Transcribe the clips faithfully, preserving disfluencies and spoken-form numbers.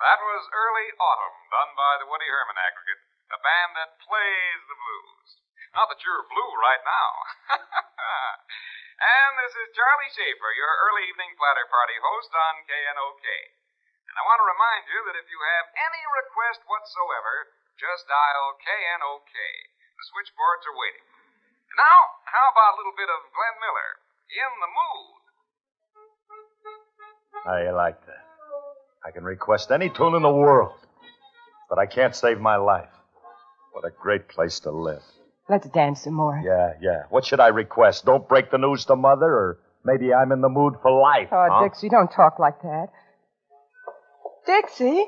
That was Early Autumn, done by the Woody Herman Aggregate, the band that plays the blues. Not that you're blue right now. And this is Charlie Schaefer, your early evening platter party host on K N O K. And I want to remind you that if you have any request whatsoever, just dial K N O K. The switchboards are waiting. And now, how about a little bit of Glenn Miller, In the Mood? I like that. I can request any tune in the world, but I can't save my life. What a great place to live. Let's dance some more. Yeah, yeah. What should I request? Don't break the news to Mother, or maybe I'm in the mood for life. Oh, huh? Dixie, don't talk like that. Dixie?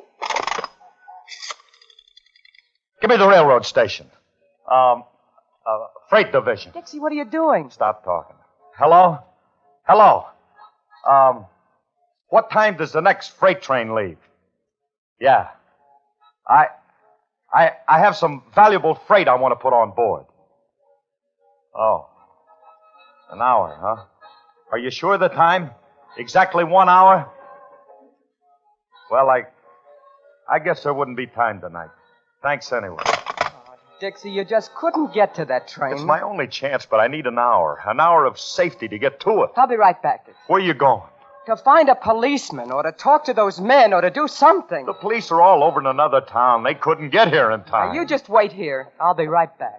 Give me the railroad station. Um, uh, freight division. Dixie, what are you doing? Stop talking. Hello? Hello? Um, what time does the next freight train leave? Yeah. I, I, I have some valuable freight I want to put on board. Oh. An hour, huh? Are you sure of the time? Exactly one hour? Well, I, I guess there wouldn't be time tonight. Thanks anyway. Oh, Dixie, you just couldn't get to that train. It's my only chance, but I need an hour. An hour of safety to get to it. I'll be right back, Dixie. Where you going? To find a policeman, or to talk to those men, or to do something. The police are all over in another town. They couldn't get here in time. Now, you just wait here. I'll be right back.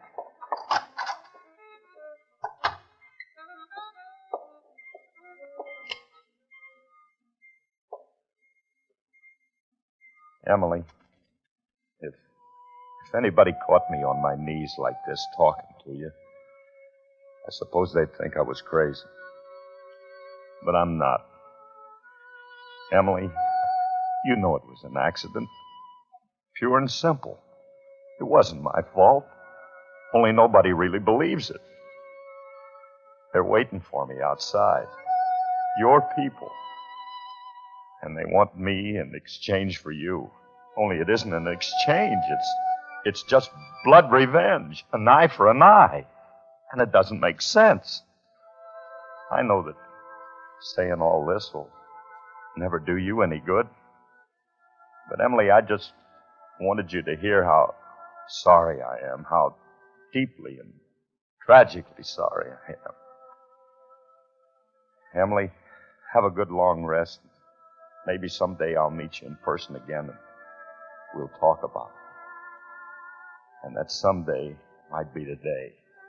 Emily, if if anybody caught me on my knees like this talking to you, I suppose they'd think I was crazy. But I'm not. Emily, you know it was an accident. Pure and simple. It wasn't my fault. Only nobody really believes it. They're waiting for me outside. Your people. And they want me in exchange for you. Only it isn't an exchange. It's it's just blood revenge. An eye for an eye. And it doesn't make sense. I know that saying all this will never do you any good. But, Emily, I just wanted you to hear how sorry I am, how deeply and tragically sorry I am. Emily, have a good long rest. Maybe someday I'll meet you in person again and we'll talk about it. And that someday might be today.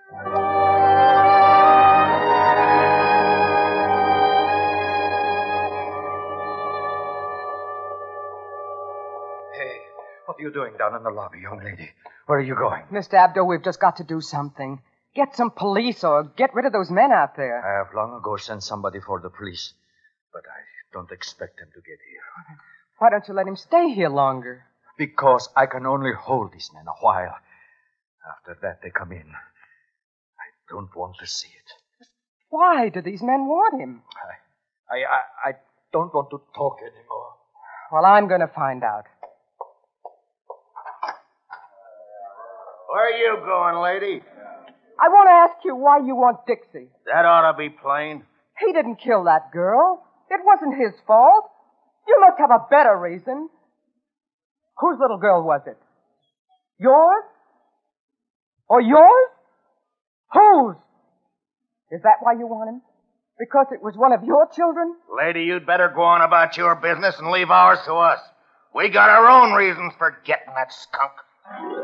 Hey, what are you doing down in the lobby, young lady? Where are you going? Mister Abdo, we've just got to do something. Get some police or get rid of those men out there. I have long ago sent somebody for the police, but I don't expect them to get here. Why don't you let him stay here longer? Because I can only hold these men a while. After that, they come in. I don't want to see it. Why do these men want him? I, I, I, I don't want to talk anymore. Well, I'm going to find out. Where are you going, lady? I want to ask you why you want Dixie. That ought to be plain. He didn't kill that girl. It wasn't his fault. You must have a better reason. Whose little girl was it? Yours? Or yours? Whose? Is that why you want him? Because it was one of your children? Lady, you'd better go on about your business and leave ours to us. We got our own reasons for getting that skunk.